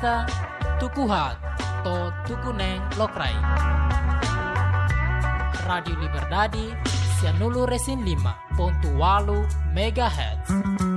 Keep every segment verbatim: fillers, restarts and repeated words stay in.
Baita, Tukuhat, to Tukuneng Lokrai. Radio Liberdade, Cianulu Resin lima ponto oito megahertz.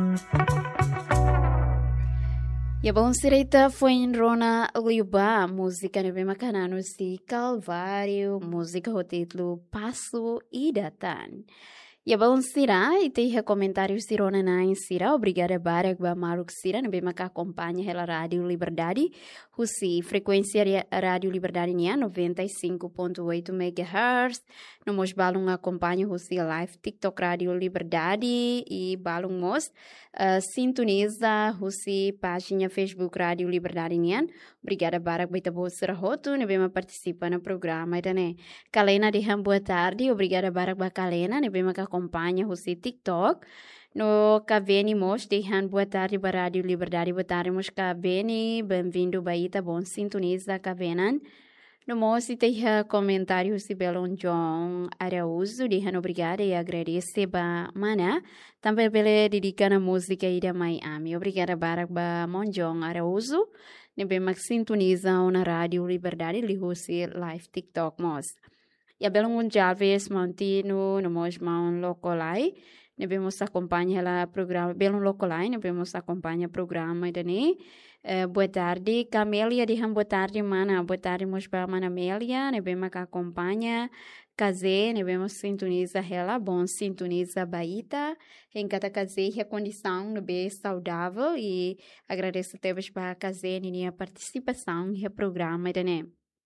E a bom direita foi em Rona Liuba, música no bem canano si Calvário, música o título Passo e Datan. E a bom sira e tem comentários si Rona na sira, obrigada Barak ba Maruk sira no bem que acompanha ela Rádio Liberdade, husi frequência Rádio Liberdade nia noventa e cinco ponto oito megahertz. No mos balung acompanha husi live TikTok Rádio Liberdade e balung mos uh, sintoniza husi página Facebook Rádio Liberdade nian. Obrigada Barak baita boa roto no bem participa no programa ita né. Kalena de boa tarde, obrigada Barak ba Kalena no bem que acompanha husi TikTok. No Caveni mos deixan boa tarde para Rádio Liberdade, boa tarde mos Caveni, bem-vindo baita bom sintoniza Cavenan. No mos tem comentários de Belon John Araújo, deixan obrigada e agradece ba mana. Também pela dedicar a música aí da Miami. Obrigada Barak ba Monjon Araújo. Nebe mak sintoniza na Rádio Liberdade, li husi live TikTok mos. E Belon Jalves Montino, no mos maun locolai. Nebemos acompanha o programa Belum Locolai, nebemos acompanha o programa dani. Uh, boa tarde, Camélia, diham boa tarde, mana. Boa tarde, mosba, mana Amélia, nebemos acompanha. Casé, nebemos sintoniza ela, bom sintoniza Baita. Em cada casé, a condição nebe saudável e agradeço a todos para Casé, a participação no programa dani.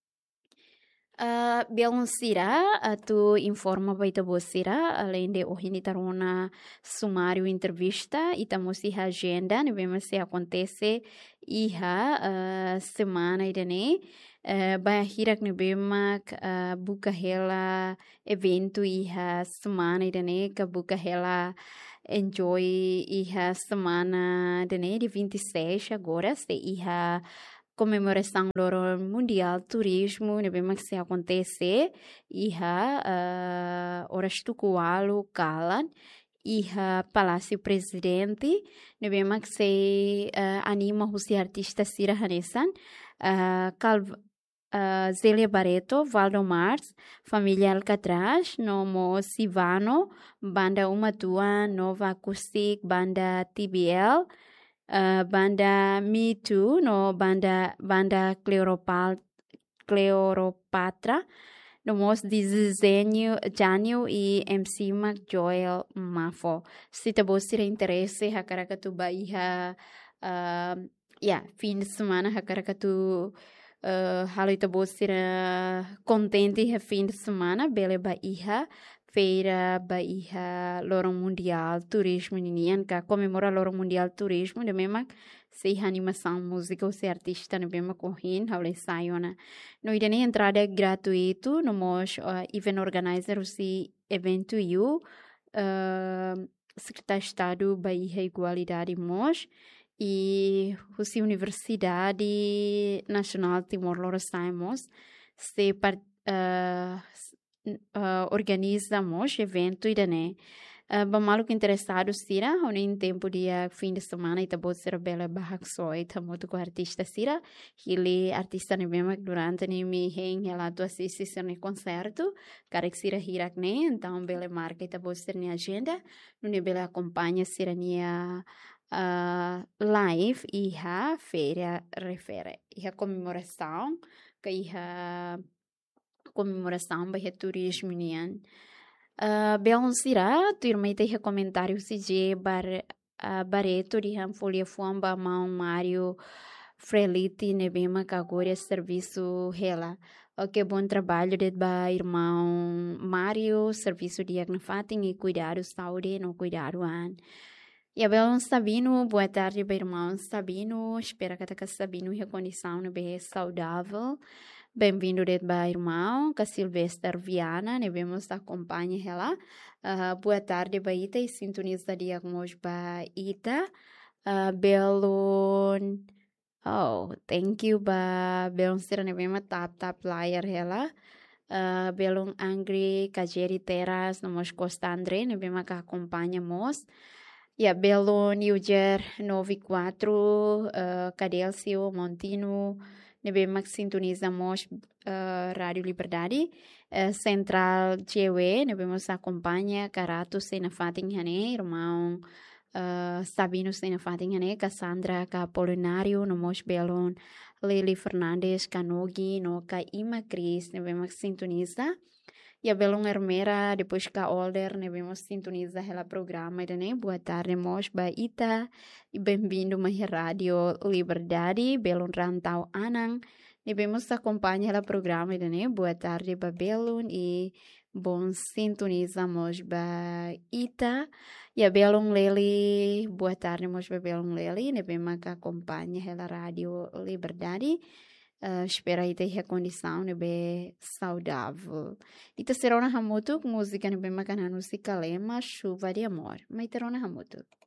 Uh, Belum sira, uh, tu informa baita boa sira, além de hoje tarona sumário entrevista e tamos a agenda, ne vemos se acontece iha uh, semana idane, uh, ba hirak ne bemak uh, buka hela evento iha semana idane, ka buka hela enjoy iha semana idane de vinte e seis agora, se iha comemoração do Mundial Turismo, ne bem que se acontece, iha uh, horas tukualu kalan, iha Palácio Presidente, ne bem que se uh, anima os artistas sira hanesan, uh, Calv Uh, Zélia Barreto, Valdo Mars, Família Alcatraz, Nomo Sivano, Banda Uma Tua, Nova Acoustic, Banda T B L, Uh, banda Me Too, no banda banda Cleoropal, Cleopatra, no mos desenho Janio e M C Mac Joel Mafo. Se te você interesse, a cara que tu bahia, uh, yeah, fim de semana, a cara que tu uh, halo te você contente, a fim de semana, bele bahia. Feira Bahia Lorong Mundial Turismo Ninian, que comemora Lorong Mundial Turismo, de mesma se animação música ou se artista de mesma corrente, há saiona. No idane entrada gratuito, no mos uh, event organizer o se evento eu, uh, secretário de Estado Bahia Igualdade mos e o se Universidade Nacional Timor-Leste mos se part, uh, Uh, organizamos evento e dané uh, bamalo que interessado sira ou em tempo de uh, fim de semana e tabo ser bela bahak só e tamo com artista sira ele artista ne mesmo durante ne me hen ela tu assiste ser ne concerto cara que sira hirak ne então bela marca e tabo ser ne agenda no ne bela acompanha sira nia uh, live e a feira refere e a comemoração que a comemoração para o turismo nian. Uh, Bem sira, tu irmã tem comentário se de bar uh, Barreto de Folha Fuamba Mão Mário Freliti nebema que agora serviço rela. Ok, bom trabalho de ba irmão Mário, serviço de agnafating e cuidar o saúde, não cuidar o an. E a Belon Sabino, boa tarde, meu irmão Sabino. Espero que a Sabino a condição não bem saudável. Bem-vindo, meu irmão, que Silvestre Viana, ne vemos acompanha ela. Uh, boa tarde, Baita, e sintoniza diagnos Baita. Uh, Belon, oh, thank you, ba Belon sira ne vemos tap tap player ela. Uh, Belon Angry, Kajeri Teras, nomos Costa Andre, ne vemos que acompanhamos. Ya, Belo New Jer noventa e quatro, uh, Cadelcio, Montino, nebemos sintonizamos uh, Rádio Liberdade, uh, Central G W, nebemos acompanha Carato Sena Fatinhane, irmão uh, Sabino Sena Fatinhane, Cassandra, Capolinário, Nomos Belon, Lili Fernandes, Canogi, Noca Ima Cris, nebemos sintoniza. E a Belon Hermera, depois que a Older, né, vemos sintonizar ela programa, né? Boa tarde, mos, baita, e bem-vindo à Rádio Liberdade, Belon Rantau Anang, né, vemos acompanhar ela programa, né? Boa tarde, Babelon, e bom sintonizamos, baita, e a Belon Lely, boa tarde, mos, Babelon Lely, né, vemos que acompanha ela Rádio Liberdade. Uh, espera aí ter a condição de bem saudável. E terceira hamutu música de bem macana música lema chuva de amor. Mas terona hamutu.